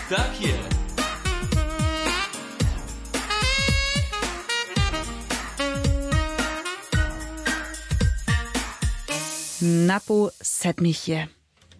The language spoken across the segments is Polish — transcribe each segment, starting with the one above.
Tak je. Na pół sedmich je.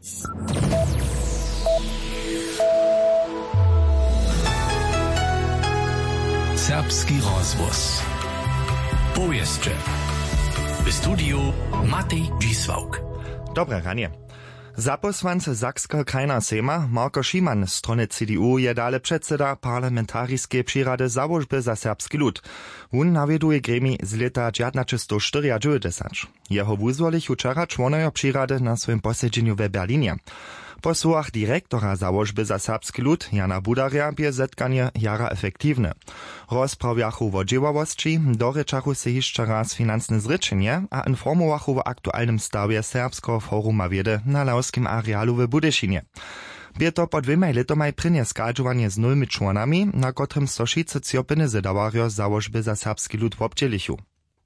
Serbski rozvoz. Powieszcze. W studiu Matej Dzisłauk. Dobre ranie. Zaposłanc Sakskiego krajna Sejma Marko Šiman z strony CDU je dale předseda parlamentarijskiej przyrady Założby za serbski lud. On nawieduje gremi z leta 1994. Jeho wuzwolich wczoraj członojo przyrady na swoim posiedzeniu w Berlinie. Po słowach dyrektora Założby za serbski lud Jana Budarja bie zetkanie jara efektywne. Rozprawiachu o dzieławości, doryczachu se jeszcze raz finansne zryczenie, a informowachu o aktualnym stawie Serbskiego Foruma Wiedy na lauskim arealu w Budyszynie. Bie to po 2 letomaj prynie skadżowanie z nowymi członami, na kotrym soszice ciopiny zedawario Założby za serbski lud w obdzielichu.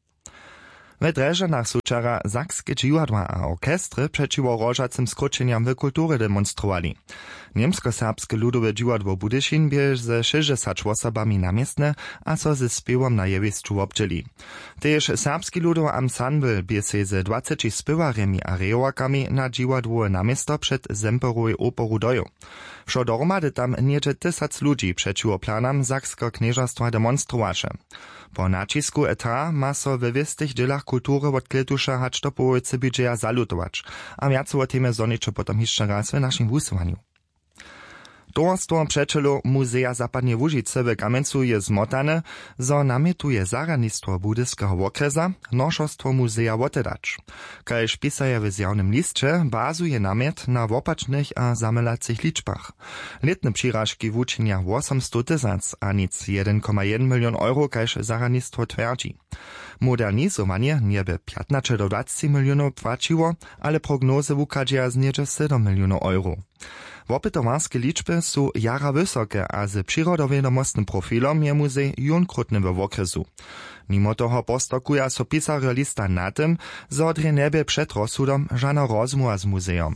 W Dreżanach su wczoraj sakskie dziwadła a orkestry przeciwko rożacym skróceniam w kultury demonstrowali. Niemsko-serbskie ludowe dziwadło Budyszin bie ze 60 osobami namiestne, a so ze spiewom na jewisczu obdzieli. Tež serbski ludowy ensemble bie se ze 20 spiewaremi a rejowakami na dziwadło namiesto przed Zemperowej oporu doju. Wszo dohromady tam niedzie 1000 ludzi przeciwko planam Sakskiego knieżastwa demonstrowaše. Po nacisku ETA ma so we wistych dzielach kultury od Klituša hač do połowicy budżeja zalutować, a więcej o tym zoniczę potem jeszcze raz w naszym głosowaniu. Towarstwo przeczelo Muzeja Zapadnie Łužice w Kamencu je zmotane, zo namietuje zaradnictwo budyskiego okresa, noszostwo muzeja wotedać. Kajż pisaje w zjawnym liście, bazuje namiet na wopacznych a zamelacych liczbach. Letne przyrażki wuczynia 800 000, a nic 1,1 milion euro, kajż zaradnictwo twierdzi. Modernizowanie nieby 15 do 20 milionów płaciło, ale prognozy wukadzia zniedzie 7 milionów euro. Wopytowarskie liczby są jara wysokie, a z przyrodowiadomostnym profilom je muzej junkrutny w okresu. Mimo toho postokuje so pisarjo lista na tym, że odrje niebie przed rozsudom żadna rozmowa z muzeum.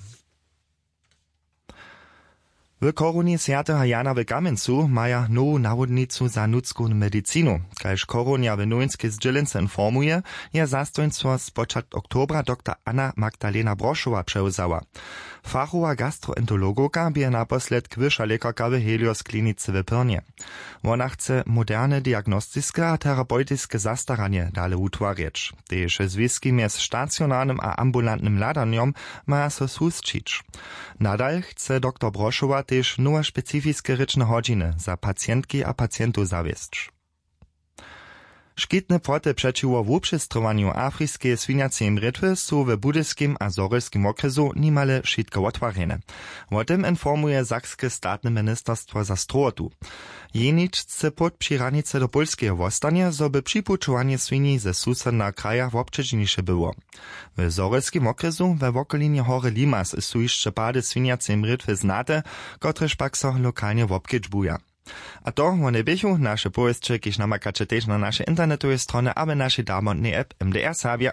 W koruni Świętego Jana w Kamencu maja nową nawodnicu za ludzką medycinu. Kajż koronia w Nujinskiej Zdźelince informuje, je zastojnictwo z początku oktobra dr Anna Magdalena Broszowa przełzała. Fachowa gastroenterologoka bie naposled wyższa lekarka w Helios klinice w Pyrnie. Ona chce moderne diagnostyczne a terapeutyczne zastaranie dale utwarić. Tež związki między stacjonarnym a ambulantnym ladaniom maja so susčić. Nadal chce dr Broszowa tež nowe specyficzne ryczne godziny za pacjentki a pacjentów zawiesć. Škitne płoty przeciwko wupřestrowaniu afryjskiej swiniacej mrtwy są w budyskim a zoryskim okresu nimale wszystko otwarene. O tym informuje Sakskie statne ministerstwo za strotu. Jenič chce pod přiranice do Polskiego wostanie, zo by připučovanie swini ze susedna kraja wobčežniše było. W zoryskim okresu we wokolinie hory Limas są jeszcze pady swiniacej mrtwy znate, kotrež pak so lokalnie wobkedžbuja. A to one bychu nasze powieście, kiż namakacie też na nasze internetowe strony, aby nasze damotnej app MDR Serbia.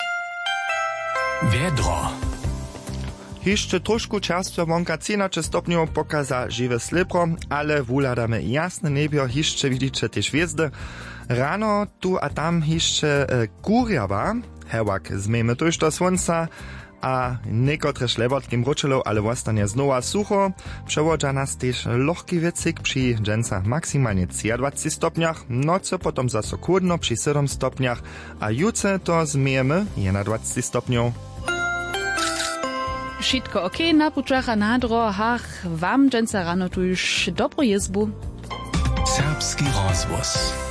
Wiedro. Jeszcze troszkę czerstwa wonka 13 stopniów pokaza żywe slipro, ale wuladamy jasne niebio, jeszcze widzicie te gwiazdy. Rano tu a tam jeszcze kurjawa, hewak zmejmy tuż do słońca, a niekotre szlewotki mručilo, ale wostanie znowa sucho. Przewodza nas też lohki wiecik przy dżęcach maksymalnie 23 stopniach, noce potom zaso chłodno przy 7 stopniach, a juce to zmejemy je na 20 stopniów. Wszystko ok, na puczach na drohach, wam dżęca rano tu już dobro jezbu. Serbski rozvoz.